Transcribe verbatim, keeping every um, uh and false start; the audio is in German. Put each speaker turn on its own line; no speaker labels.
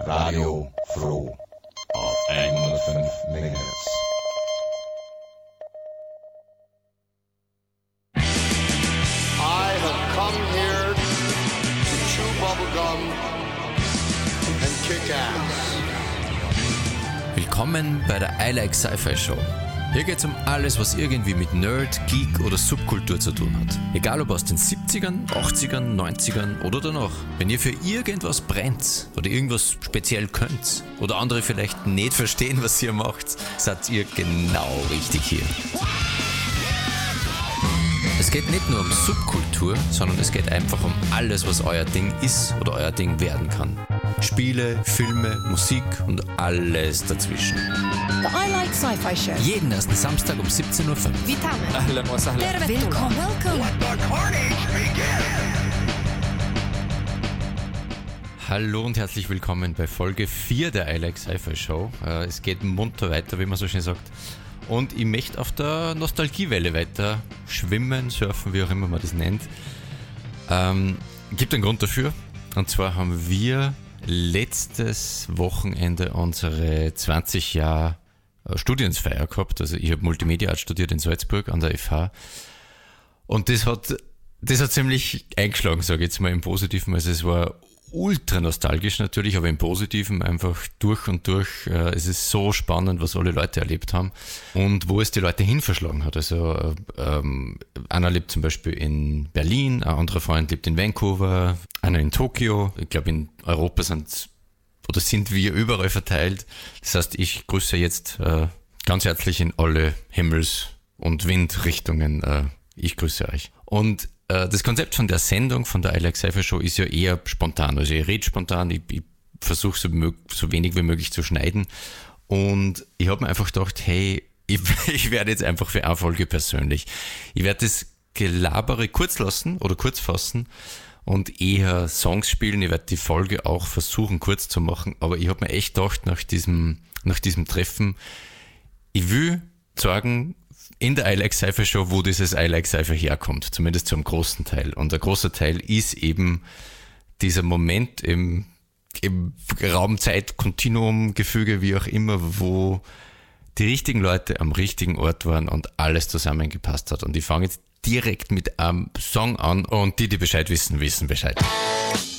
Radio Froh auf hundertfünf Megahertz.
I have come here to chew bubblegum and kick ass.
Willkommen bei der I Like Sci-Fi Show. Hier geht's um alles, was irgendwie mit Nerd, Geek oder Subkultur zu tun hat. Egal ob aus den siebzigern, achtzigern, neunzigern oder danach. Wenn ihr für irgendwas brennt oder irgendwas speziell könnt oder andere vielleicht nicht verstehen, was ihr macht, seid ihr genau richtig hier. Es geht nicht nur um Subkultur, sondern es geht einfach um alles, was euer Ding ist oder euer Ding werden kann. Spiele, Filme, Musik und alles dazwischen.
The I Like Sci-Fi Show.
Jeden ersten Samstag um siebzehn Uhr fünf.
Witamy.
Ahlan wa sahlan.
Willkommen. Welcome.
Hallo und herzlich willkommen bei Folge vier der I Like Sci-Fi Show. Es geht munter weiter, wie man so schön sagt. Und ich möchte auf der Nostalgiewelle weiter schwimmen, surfen, wie auch immer man das nennt. Ähm, gibt einen Grund dafür. Und zwar haben wir letztes Wochenende unsere zwanzig Jahre Studiensfeier gehabt. Also ich habe Multimedia Art studiert in Salzburg an der F H. Und das hat, das hat ziemlich eingeschlagen, sage ich jetzt mal im Positiven. Also es war ultra nostalgisch natürlich, aber im Positiven einfach durch und durch. Äh, es ist so spannend, was alle Leute erlebt haben und wo es die Leute hin verschlagen hat. Also ähm, einer lebt zum Beispiel in Berlin, ein anderer Freund lebt in Vancouver, einer in Tokio. Ich glaube, in Europa sind oder sind wir überall verteilt. Das heißt, ich grüße jetzt äh, ganz herzlich in alle Himmels- und Windrichtungen. Äh, ich grüße euch. Und das Konzept von der Sendung, von der I Like Sci-Fi Show ist ja eher spontan. Also ich rede spontan, ich, ich versuche so, so wenig wie möglich zu schneiden. Und ich habe mir einfach gedacht, hey, ich, ich werde jetzt einfach für eine Folge persönlich. Ich werde das Gelabere kurz lassen oder kurz fassen und eher Songs spielen. Ich werde die Folge auch versuchen kurz zu machen. Aber ich habe mir echt gedacht, nach diesem, nach diesem Treffen, ich will sagen, in der I Like Sci-Fi Show, wo dieses I Like Sci-Fi herkommt, zumindest zum großen Teil. Und der große Teil ist eben dieser Moment im, im Raum-Zeit-Kontinuum-Gefüge, wie auch immer, wo die richtigen Leute am richtigen Ort waren und alles zusammengepasst hat. Und ich fange jetzt direkt mit einem Song an und die, die Bescheid wissen, wissen Bescheid.